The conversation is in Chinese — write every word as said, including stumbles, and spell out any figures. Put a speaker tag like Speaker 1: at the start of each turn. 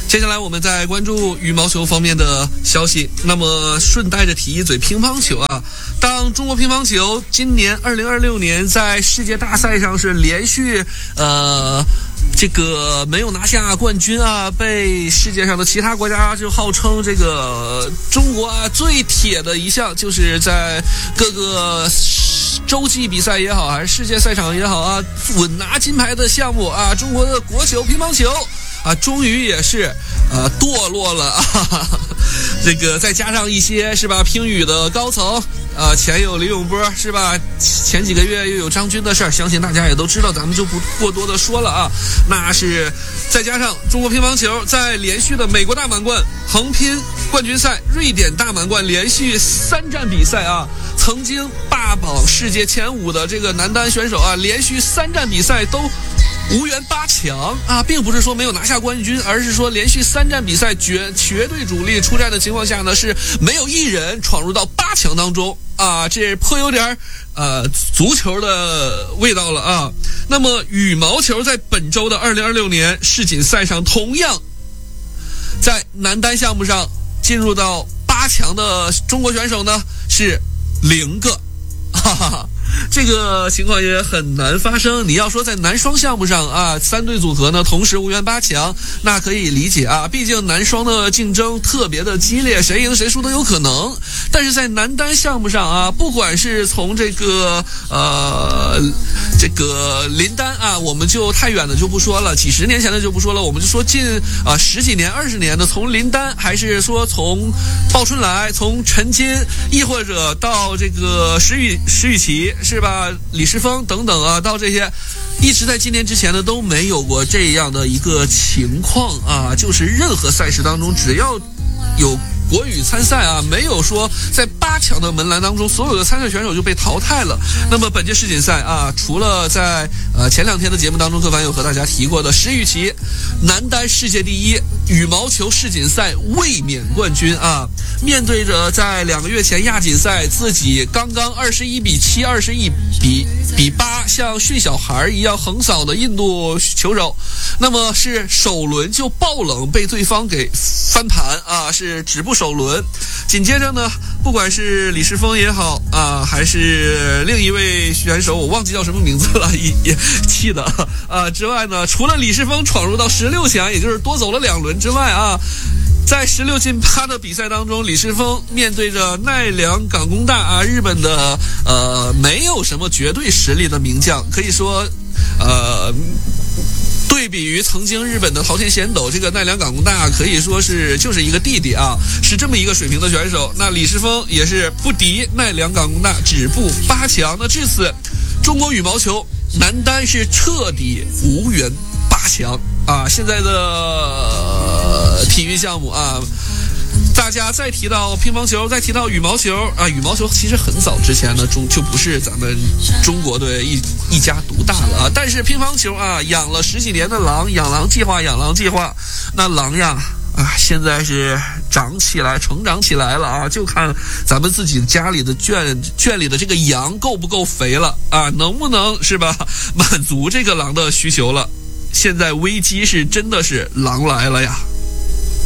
Speaker 1: 接下来我们再关注羽毛球方面的消息。那么顺带着提一嘴乒乓球啊，当中国乒乓球今年二零二六年在世界大赛上是连续呃这个没有拿下冠军啊，被世界上的其他国家就号称这个中国啊最铁的一项，就是在各个洲际比赛也好，还是世界赛场也好啊，稳拿金牌的项目啊，中国的国球乒乓球啊，终于也是呃堕落了啊。这个再加上一些是吧，乒羽的高层，呃，前有李永波是吧？前几个月又有张军的事儿，相信大家也都知道，咱们就不过多的说了啊。那是再加上中国乒乓球在连续的美国大满贯、横拼冠军赛、瑞典大满贯连续三站比赛啊，曾经霸榜世界前五的这个男单选手啊，连续三站比赛都无缘八强啊，并不是说没有拿下冠军，而是说连续三站比赛绝绝对主力出战的情况下呢，是没有一人闯入到八强当中啊，这颇有点呃足球的味道了啊。那么羽毛球在本周的二零二六年世锦赛上，同样在男单项目上进入到八强的中国选手呢是零个，哈哈哈。这个情况也很难发生。你要说在男双项目上啊，三对组合呢同时无缘八强，那可以理解啊，毕竟男双的竞争特别的激烈，谁赢谁输都有可能。但是在男单项目上啊，不管是从这个呃这个林丹啊，我们就太远的就不说了，几十年前的就不说了，我们就说近啊、呃、十几年、二十年的，从林丹还是说从鲍春来、从陈金，亦或者到这个石宇石宇奇。是吧？李世峰等等啊，到这些，一直在今年之前呢都没有过这样的一个情况啊，就是任何赛事当中只要有国羽参赛啊，没有说在八强的门栏当中所有的参赛选手就被淘汰了。那么本届世锦赛啊，除了在呃前两天的节目当中，柯凡有和大家提过的石宇奇男单世界第一，羽毛球世锦赛卫冕冠军啊，面对着在两个月前亚锦赛自己刚刚二十一比七、二十一比比八像训小孩一样横扫的印度球手，那么是首轮就爆冷被对方给翻盘啊，是止步首轮。紧接着呢，不管是李世峰也好啊，还是另一位选手我忘记叫什么名字了，也也气的啊之外呢，除了李世峰闯入到十六强，也就是多走了两轮之外啊，在十六进八的比赛当中，李世峰面对着奈良港工大啊，日本的呃没有什么绝对实力的名将，可以说呃对比于曾经日本的桃田贤斗，这个奈良港工大可以说是就是一个弟弟啊，是这么一个水平的选手。那李世峰也是不敌奈良港工大，止步八强。那至此，中国羽毛球男单是彻底无缘八强啊！现在的、呃、体育项目啊，大家再提到乒乓球，再提到羽毛球啊，羽毛球其实很早之前呢，中就不是咱们中国队一一家独大了啊。但是乒乓球啊，养了十几年的狼，养狼计划，养狼计划，那狼呀啊，现在是长起来，成长起来了啊，就看咱们自己家里的圈圈里的这个羊够不够肥了啊，能不能是吧满足这个狼的需求了。现在危机是真的是狼来了呀。